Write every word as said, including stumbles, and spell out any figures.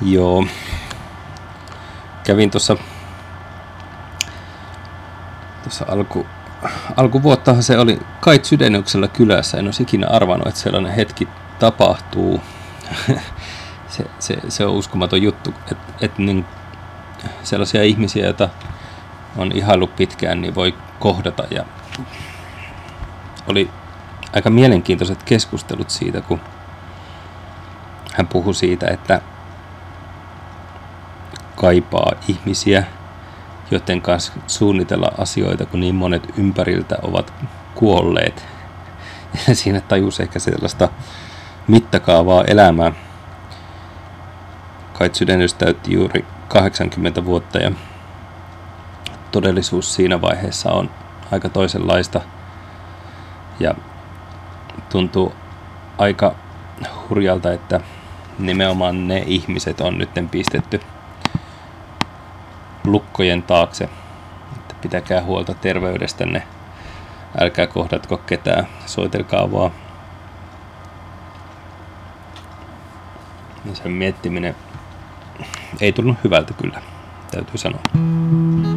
Joo. Kävin tuossa tuossa alku, alkuvuottahan se oli Kait Sydänyksellä kylässä. En olisi ikinä arvannut, että sellainen hetki tapahtuu. se, se, se on uskomaton juttu, että et niin, sellaisia ihmisiä, joita on ihaillut pitkään, niin voi kohdata. Ja oli aika mielenkiintoiset keskustelut siitä, kun hän puhui siitä, että kaipaa ihmisiä, joiden kanssa suunnitella asioita, kun niin monet ympäriltä ovat kuolleet. Ja siinä tajusi ehkä sellaista mittakaavaa elämää. Kait Sydänys täytti juuri kahdeksankymmentä vuotta ja todellisuus siinä vaiheessa on aika toisenlaista. Ja tuntuu aika hurjalta, että nimenomaan ne ihmiset on nyt pistetty lukkojen taakse. Että pitäkää huolta terveydestänne. Älkää kohdatko ketään. Soitelkaa vaan. Ja sen miettiminen ei tullut hyvältä kyllä, täytyy sanoa.